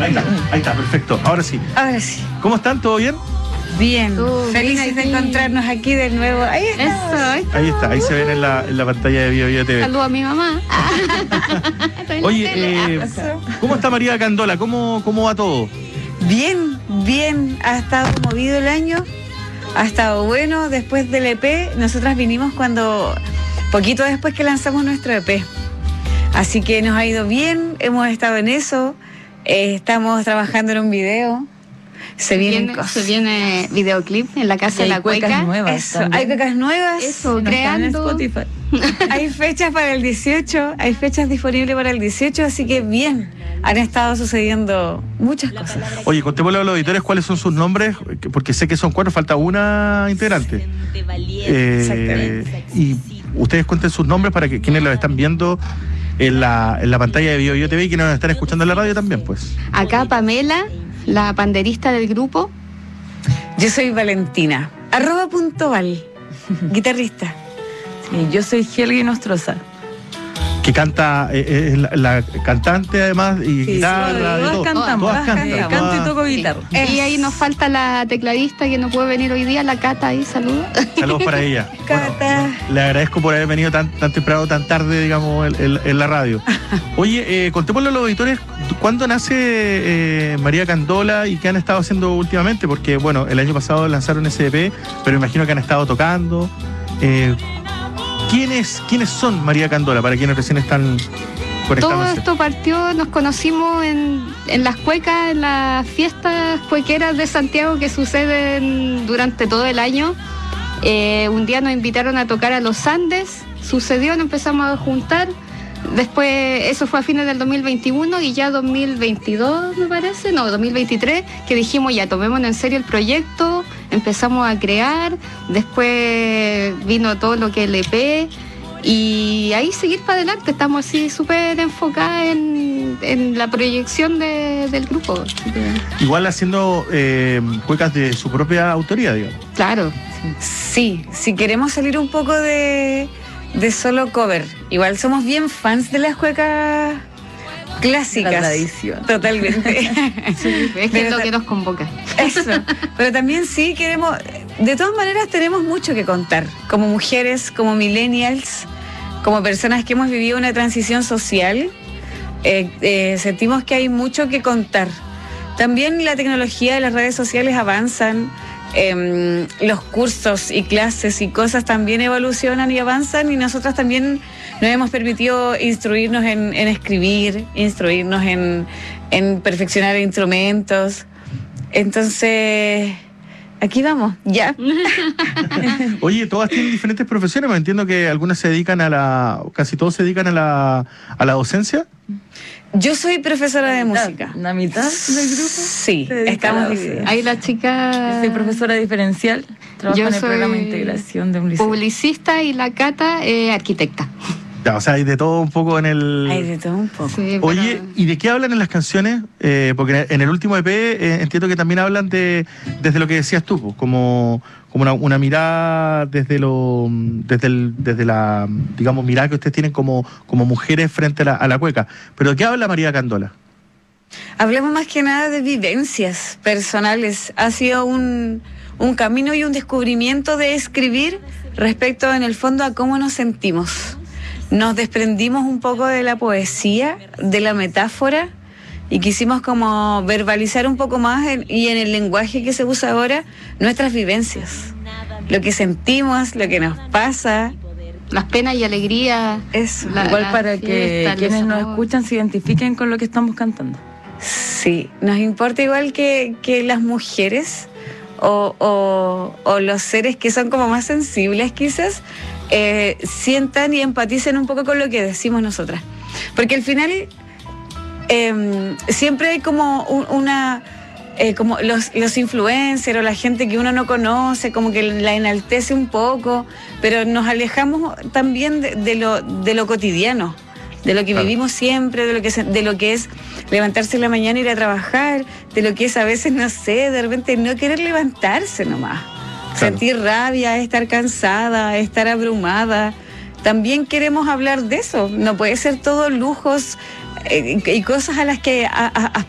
Ahí está, perfecto. Ahora sí. Ahora sí. ¿Cómo están? ¿Todo bien? Bien, felices de encontrarnos aquí de nuevo. Ahí está. Ahí se ven en la pantalla de BioBio TV. Saludo a mi mamá. Oye, ¿cómo está María Candola? ¿Cómo va todo? Bien. Ha estado movido el año. Ha estado bueno. Después del EP, nosotras vinimos poquito después que lanzamos nuestro EP. Así que nos ha ido bien. Hemos estado en eso. Estamos trabajando en un video. Se viene videoclip en la Casa de la Cueca. Hay cuecas nuevas. Eso, creando. Hay fechas para el 18, hay fechas disponibles para el 18, así que bien, han estado sucediendo muchas cosas. Oye, contémosle a los auditores cuáles son sus nombres, porque sé que son 4, falta una integrante. Y ustedes cuenten sus nombres para que quienes los están viendo en la pantalla de BioBio TV y quienes nos están escuchando en la radio también, pues. Acá Pamela, la panderista del grupo. Yo soy Valentina, @puntoval, guitarrista. Sí, yo soy Helgi Nostroza. Que canta, es la cantante además, y sí, guitarra, sí, todas cantan. Canto y toco guitarra. Y ahí nos falta la tecladista que no puede venir hoy día, la Cata, ahí, saludos. Saludos para ella. Cata. Bueno, le agradezco por haber venido tan temprano, tan tarde, digamos, en la radio. Oye, contémosle a los auditores, ¿cuándo nace María Candola y qué han estado haciendo últimamente? Porque, bueno, el año pasado lanzaron ese EP, pero imagino que han estado tocando. ¿Quiénes son María Candola, para quienes recién están conectándose? Todo esto partió, nos conocimos en las cuecas, en las fiestas cuequeras de Santiago que suceden durante todo el año. Un día nos invitaron a tocar a los Andes, sucedió, nos empezamos a juntar. Después, eso fue a fines del 2021 y ya 2022, me parece, 2023, que dijimos ya, tomémonos en serio el proyecto, empezamos a crear, después vino todo lo que es el EP y ahí seguir para adelante, estamos así súper enfocadas en la proyección del grupo. Igual haciendo cuecas de su propia autoría, digamos. Claro. Sí, si queremos salir un poco de solo cover. Igual somos bien fans de las cuecas clásicas. La tradición. Totalmente. Sí, es que es lo que nos convoca. Eso. Pero también sí queremos, de todas maneras tenemos mucho que contar. Como mujeres, como millennials, como personas que hemos vivido una transición social, sentimos que hay mucho que contar. También la tecnología de las redes sociales avanzan. Los cursos y clases y cosas también evolucionan y avanzan y nosotras también nos hemos permitido instruirnos en escribir, instruirnos en perfeccionar instrumentos. Entonces, aquí vamos, ya. Oye, todas tienen diferentes profesiones, me entiendo que algunas se dedican casi todos se dedican a la docencia. Yo soy profesora de música. ¿La mitad del grupo? Sí, estamos divididos. Ahí la chica... Yo soy profesora diferencial, trabajo en el programa de integración de un liceo. Publicista y la Cata, arquitecta. Ya, o sea, hay de todo un poco en el... Hay de todo un poco. Sí, Oye, ¿y de qué hablan en las canciones? Porque en el último EP entiendo que también hablan desde lo que decías tú, pues, como una mirada desde la, digamos, mirada que ustedes tienen como mujeres frente a la cueca. ¿Pero de qué habla María Candola? Hablemos más que nada de vivencias personales. Ha sido un camino y un descubrimiento de escribir respecto, en el fondo, a cómo nos sentimos. Nos desprendimos un poco de la poesía, de la metáfora, y quisimos como verbalizar un poco más y en el lenguaje que se usa ahora, nuestras vivencias. Lo que sentimos, lo que nos pasa. Las penas y alegrías. Eso. Igual para que quienes nos escuchan se identifiquen con lo que estamos cantando. Sí, nos importa igual que las mujeres o los seres que son como más sensibles quizás, sientan y empaticen un poco con lo que decimos nosotras. Porque al final siempre hay como como los influencers o la gente que uno no conoce, como que la enaltece un poco, pero nos alejamos también de lo cotidiano, de lo que vivimos siempre, de lo que es levantarse en la mañana e ir a trabajar, de lo que es a veces, no sé, de repente no querer levantarse nomás. Claro. Sentir rabia, estar cansada, estar abrumada. También queremos hablar de eso. No puede ser todo lujos y cosas a las que